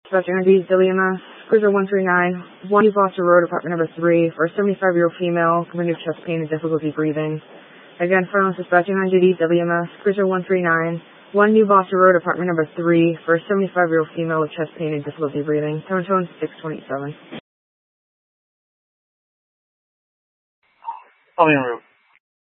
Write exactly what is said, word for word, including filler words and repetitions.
Dispatch Energy, W M S, Cruiser one three nine, one New Foster Road, apartment number three, for a seventy-five-year-old female, complaining of chest pain and difficulty breathing. Again, Frontline Dispatching on duty, W M S, Cruiser one three nine, one New Foster Road, apartment number three, for a seventy-five-year-old female with chest pain and difficulty breathing. Tone tone six twenty-seven. I'll be en route.